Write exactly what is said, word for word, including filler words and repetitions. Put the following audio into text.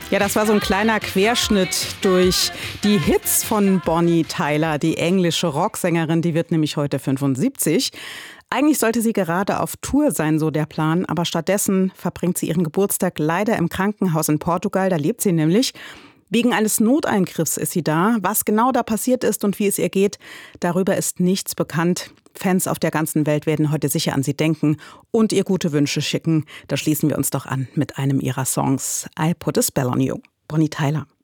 Ja, das war so ein kleiner Querschnitt durch die Hits von Bonnie Tyler. Die englische Rocksängerin, die wird nämlich heute fünfundsiebzig. Eigentlich sollte sie gerade auf Tour sein, so der Plan. Aber stattdessen verbringt sie ihren Geburtstag leider im Krankenhaus in Portugal. Da lebt sie nämlich. Wegen eines Noteingriffs ist sie da. Was genau da passiert ist und wie es ihr geht, darüber ist nichts bekannt. Fans auf der ganzen Welt werden heute sicher an sie denken und ihr gute Wünsche schicken. Da schließen wir uns doch an mit einem ihrer Songs. I Put a Spell on You. Bonnie Tyler.